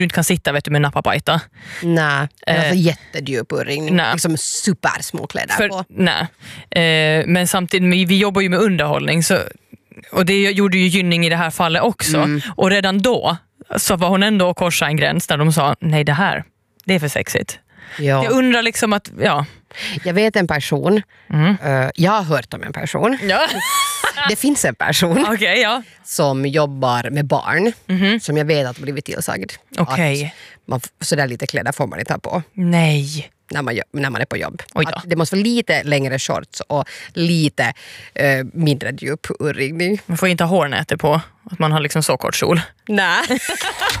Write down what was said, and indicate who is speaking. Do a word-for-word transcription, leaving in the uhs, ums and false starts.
Speaker 1: du inte kan sitta vet du, med nappapajta.
Speaker 2: Nej,
Speaker 1: Eh,
Speaker 2: alltså jättedjup urringning.
Speaker 1: nej.
Speaker 2: Liksom supersmå kläder
Speaker 1: För,
Speaker 2: på.
Speaker 1: nej. Eh, men samtidigt, vi, vi jobbar ju med underhållning så, och det gjorde ju Gynning i det här fallet också.
Speaker 2: Mm.
Speaker 1: Och redan då så var hon ändå att korsa en gräns där de sa, nej det här, det är för sexigt.
Speaker 2: Ja.
Speaker 1: Jag undrar liksom att, ja.
Speaker 2: Jag vet en person,
Speaker 1: Mm.
Speaker 2: uh, jag har hört om en person.
Speaker 1: Ja.
Speaker 2: Det finns en person
Speaker 1: Okej, okay, ja.
Speaker 2: som jobbar med barn,
Speaker 1: Mm-hmm.
Speaker 2: som jag vet att blivit tillsagd.
Speaker 1: Okej.
Speaker 2: Att man, sådär lite kläder får man inte ha på
Speaker 1: Nej.
Speaker 2: när man, när man är på jobb.
Speaker 1: Oj då.
Speaker 2: Att det måste vara lite längre shorts och lite uh, mindre djup urringning.
Speaker 1: Man får inte ha hårnätet på, att man har liksom så kort kjol.
Speaker 2: Nej.